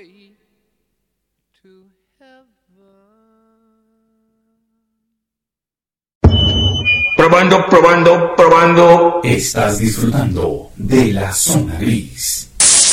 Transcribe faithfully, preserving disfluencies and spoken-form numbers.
Probando, probando, probando. Estás disfrutando de La Zona Gris.